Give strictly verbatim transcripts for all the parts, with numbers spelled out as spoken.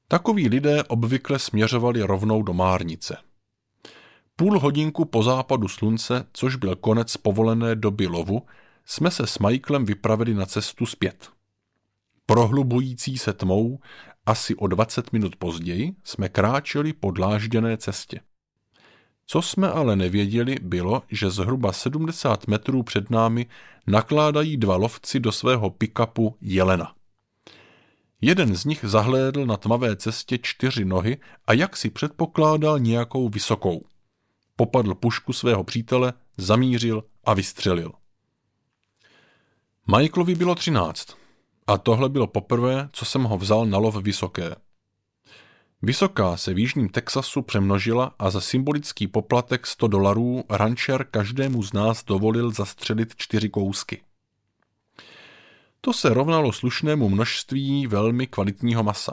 Takoví lidé obvykle směřovali rovnou do Márnice. Půl hodinku po západu slunce, což byl konec povolené doby lovu, jsme se s Michaelem vypravili na cestu zpět. Prohlubující se tmou, asi o dvacet minut později, jsme kráčeli po dlážděné cestě. Co jsme ale nevěděli, bylo, že zhruba sedmdesát metrů před námi nakládají dva lovci do svého pick-upu jelena. Jeden z nich zahlédl na tmavé cestě čtyři nohy a jak si předpokládal nějakou vysokou. Popadl pušku svého přítele, zamířil a vystřelil. Michaelovi bylo třináct a tohle bylo poprvé, co jsem ho vzal na lov vysoké. Vysoká se v jižním Texasu přemnožila a za symbolický poplatek sto dolarů rančer každému z nás dovolil zastřelit čtyři kousky. To se rovnalo slušnému množství velmi kvalitního masa.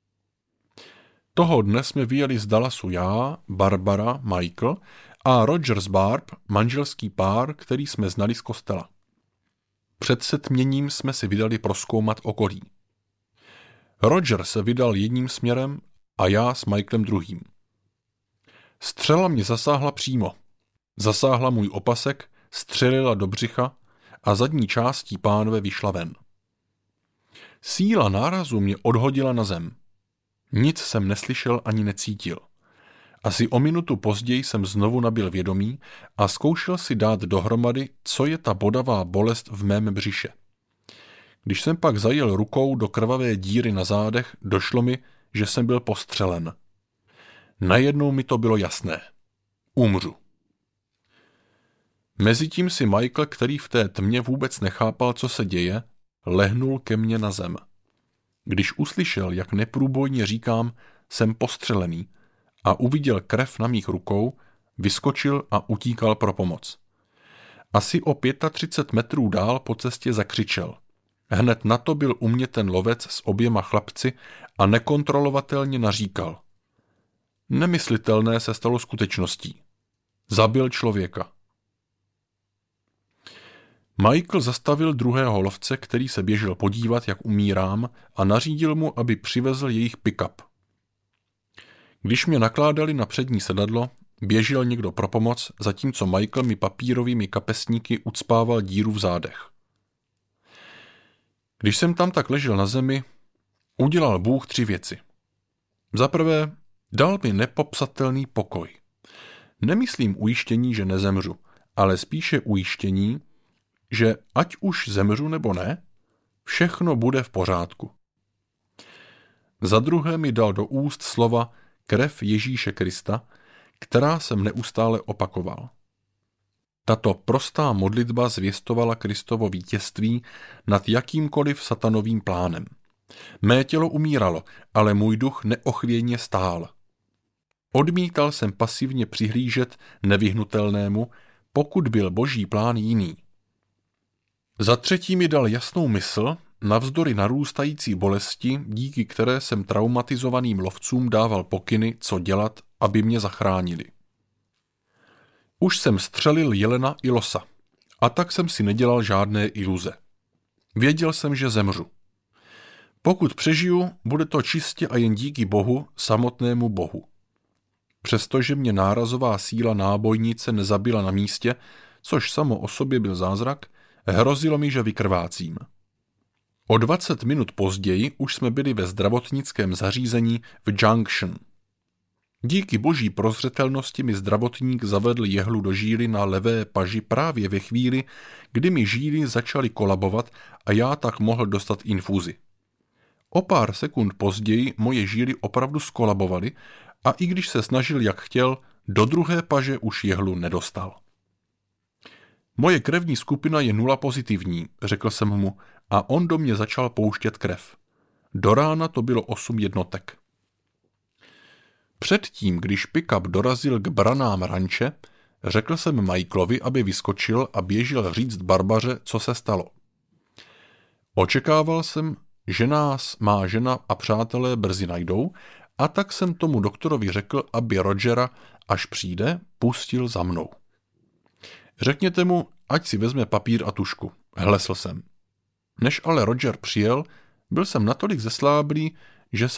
Toho dne jsme vyjeli z Dallasu já, Barbara, Michael a Roger s Barb, manželský pár, který jsme znali z kostela. Před setměním jsme si vydali prozkoumat okolí. Roger se vydal jedním směrem a já s Michaelem druhým. Střela mě zasáhla přímo. Zasáhla můj opasek, střelila do břicha a zadní částí pánve vyšla ven. Síla nárazu mě odhodila na zem. Nic jsem neslyšel ani necítil. Asi o minutu později jsem znovu nabyl vědomí a zkoušel si dát dohromady, co je ta bodavá bolest v mém břiše. Když jsem pak zajel rukou do krvavé díry na zádech, došlo mi, že jsem byl postřelen. Najednou mi to bylo jasné. Umřu. Mezitím si Michael, který v té tmě vůbec nechápal, co se děje, lehnul ke mně na zem. Když uslyšel, jak neprůbojně říkám, jsem postřelený, a uviděl krev na mých rukou, vyskočil a utíkal pro pomoc. Asi o třicet pět metrů dál po cestě zakřičel. Hned na to byl u mě ten lovec s oběma chlapci a nekontrolovatelně naříkal. Nemyslitelné se stalo skutečností. Zabil člověka. Michael zastavil druhého lovce, který se běžel podívat, jak umírám, a nařídil mu, aby přivezl jejich pick-up. Když mě nakládali na přední sedadlo, běžel někdo pro pomoc, zatímco Michael mi papírovými kapesníky ucpával díru v zádech. Když jsem tam tak ležel na zemi, udělal Bůh tři věci. Za prvé, dal mi nepopsatelný pokoj. Nemyslím ujištění, že nezemřu, ale spíše ujištění, že ať už zemřu nebo ne, všechno bude v pořádku. Za druhé mi dal do úst slova krev Ježíše Krista, která jsem neustále opakoval. Tato prostá modlitba zvěstovala Kristovo vítězství nad jakýmkoliv satanovým plánem. Mé tělo umíralo, ale můj duch neochvějně stál. Odmítal jsem pasivně přihlížet nevyhnutelnému, pokud byl boží plán jiný. Za třetí mi dal jasnou mysl, navzdory narůstající bolesti, díky které jsem traumatizovaným lovcům dával pokyny, co dělat, aby mě zachránili. Už jsem střelil jelena i losa, a tak jsem si nedělal žádné iluze. Věděl jsem, že zemřu. Pokud přežiju, bude to čistě a jen díky Bohu, samotnému Bohu. Přestože mě nárazová síla nábojnice nezabila na místě, což samo o sobě byl zázrak, hrozilo mi, že vykrvácím. O dvacet minut později už jsme byli ve zdravotnickém zařízení v Junction. Díky boží prozřetelnosti mi zdravotník zavedl jehlu do žíly na levé paži právě ve chvíli, kdy mi žíly začaly kolabovat a já tak mohl dostat infuzi. O pár sekund později moje žíly opravdu skolabovaly a i když se snažil jak chtěl, do druhé paže už jehlu nedostal. Moje krevní skupina je nula pozitivní, řekl jsem mu, a on do mě začal pouštět krev. Do rána to bylo osm jednotek. Předtím, když pick-up dorazil k branám ranče, řekl jsem Michaelovi, aby vyskočil a běžel říct Barbaře, co se stalo. Očekával jsem, že nás má žena a přátelé brzy najdou, a tak jsem tomu doktorovi řekl, aby Rogera, až přijde, pustil za mnou. Řekněte mu, ať si vezme papír a tušku, hlesl jsem. Než ale Roger přijel, byl jsem natolik zesláblý, že